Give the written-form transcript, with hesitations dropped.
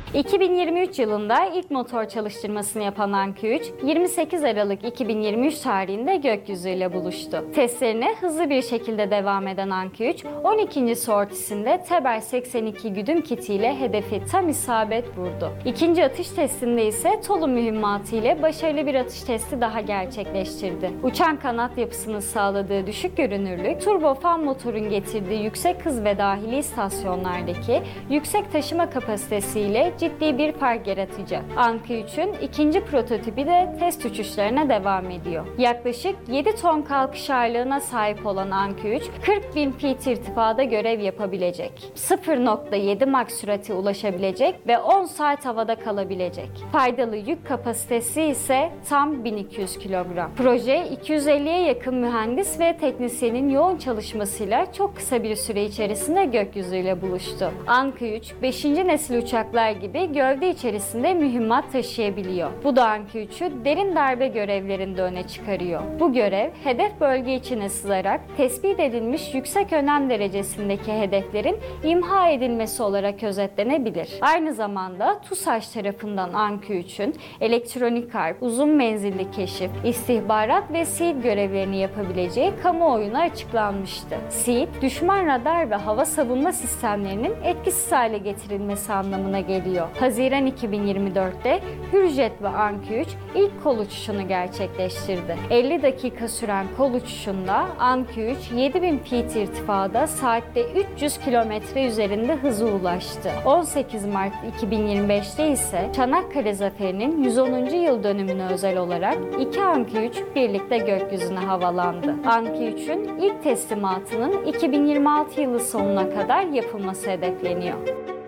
2023 yılında ilk motor çalıştırmasını yapan Anki 3, 28 Aralık 2023 tarihinde gökyüzüyle buluştu. Testlerine hızlı bir şekilde devam eden Anki 3, 12. sortisinde Teber 82 güdüm kitiyle hedefi tam isabet vurdu. İkinci atış testinde ise TOLU mühimmatı ile başarılı bir atış testi daha gerçekleştirdi. Uçan kanat yapısının sağladığı düşük görünürlük, turbofan motorun getirdiği yüksek hız ve dahili istasyonlardaki yüksek taşıma kapasitesiyle ciddi bir fark yaratacak. Anki 3'ün ikinci prototipi de test uçuşlarına devam ediyor. Yaklaşık 7 ton kalkış ağırlığına sahip olan Anki 3, 40.000 feet irtifada görev yapabilecek. 0.7 Mach sürate ulaşabilecek ve 10 saat havada kalabilecek. Faydalı yük kapasitesi ise tam 1200 kilogram. Proje 250'ye yakın mühendis ve teknisyenin yoğun çalışmasıyla çok kısa bir süre içerisinde gökyüzüyle buluştu. Anki 3, 5. nesil uçaklar gibi gövde içerisinde mühimmat taşıyabiliyor. Bu da Anki 3'ü derin darbe görevlerinde öne çıkarıyor. Bu görev, hedef bölge içine sızarak tespit edilmiş yüksek önem derecesindeki hedeflerin imha edilmesi olarak özetlenebilir. Aynı zamanda TUSAŞ tarafından Anki 3'ün elektronik harp, uzun menzilli keşif, istihbarat ve SEAD görevlerini yapabileceği kamuoyuna açıklanmıştı. SEAD, düşman radar ve hava savunma sistemlerinin etkisiz hale getirilmesi anlamına geliyor. Haziran 2024'te Hürjet ve Anki 3 ilk kol uçuşunu gerçekleştirdi. 50 dakika süren kol uçuşunda Anki 3, 7000 feet irtifada saatte 300 km üzerinde hıza ulaştı. 18 Mart 2025'te ise Çanakkale Zaferi'nin 110. yıl dönümüne özel olarak iki Anki 3 birlikte gökyüzüne havalandı. Anki 3'ün ilk teslimatının 2026 yılı sonuna kadar yapılması hedefleniyor.